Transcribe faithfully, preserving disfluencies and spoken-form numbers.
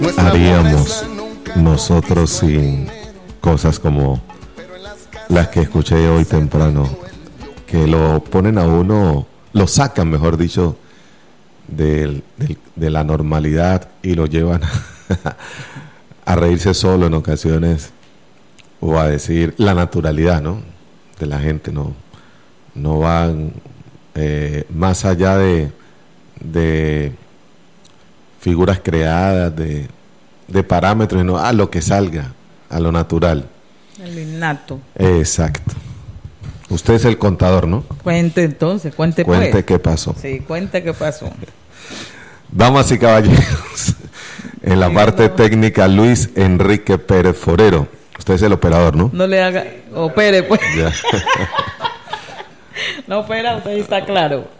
haríamos nosotros sin cosas como las que escuché hoy temprano, que lo ponen a uno, lo sacan, mejor dicho, del, del, de la normalidad y lo llevan a, a reírse solo en ocasiones o a decir la naturalidad, ¿no?, de la gente. No, no van eh, más allá de, de figuras creadas, de, de parámetros, sino a lo que salga, a lo natural. El innato. Exacto. Usted es el contador, ¿no? Cuente entonces, cuente Cuente pues. qué pasó. Sí, cuente qué pasó. Damas y caballeros, en la parte técnica, Luis Enrique Pérez Forero. Usted es el operador, ¿no? No le haga, opere pues. Ya. No opera, usted está claro.